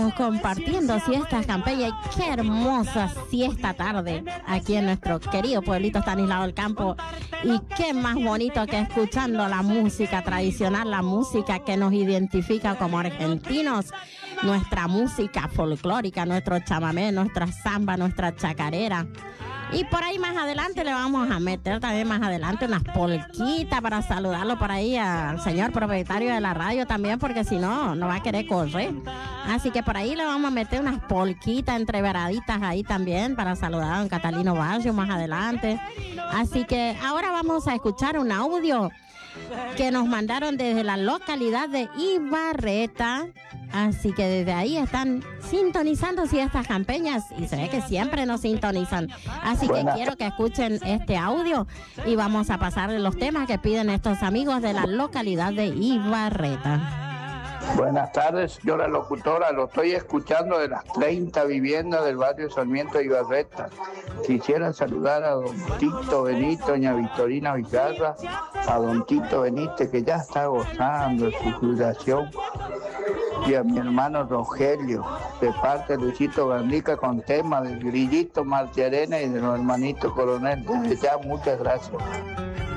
estamos compartiendo siestas campeñas. Y qué hermosa siesta tarde aquí en nuestro querido pueblito Estanislao del Campo. Y qué más bonito que escuchando la música tradicional, la música que nos identifica como argentinos, nuestra música folclórica, nuestro chamamé, nuestra samba, nuestra chacarera. Y por ahí más adelante le vamos a meter también más adelante unas polquitas para saludarlo por ahí al señor propietario de la radio también, porque si no, no va a querer correr. Así que por ahí le vamos a meter unas polquitas entreveraditas ahí también para saludar a don Catalino Baggio más adelante. Así que ahora vamos a escuchar un audio que nos mandaron desde la localidad de Ibarreta. Así que desde ahí están sintonizando siestas campeñas y se ve que siempre nos sintonizan. Así que quiero que escuchen este audio y vamos a pasarle los temas que piden estos amigos de la localidad de Ibarreta. Buenas tardes, señora locutora. Lo estoy escuchando de las 30 viviendas del barrio Sarmiento de Ibarreta. Quisiera saludar a don Tito Benito, doña Victorina Villarra, a don Tito Benítez, que ya está gozando de su jubilación, y a mi hermano Rogelio, de parte de Luisito Gandica, con tema del grillito Martiarena y de los hermanitos Coronel. Desde ya, muchas gracias.